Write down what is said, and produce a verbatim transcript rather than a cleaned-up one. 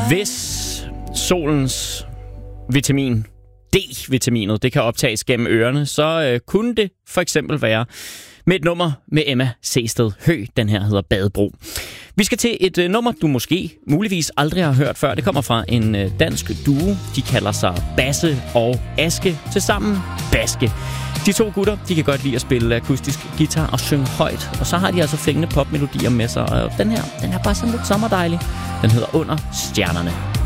Hvis solens vitamin, D-vitaminet, det kan optages gennem ørerne, så øh, kunne det for eksempel være med et nummer med Emma Seested Høgh. Den her hedder Badebro. Vi skal til et øh, nummer, du måske muligvis aldrig har hørt før. Det kommer fra en øh, dansk duo. De kalder sig Basse og Aske. Tilsammen Baske. De to gutter, de kan godt lide at spille akustisk guitar og synge højt. Og så har de altså fængende popmelodier med sig. Og den her, den er bare sådan lidt sommerdejlig. Den hedder Under Stjernerne.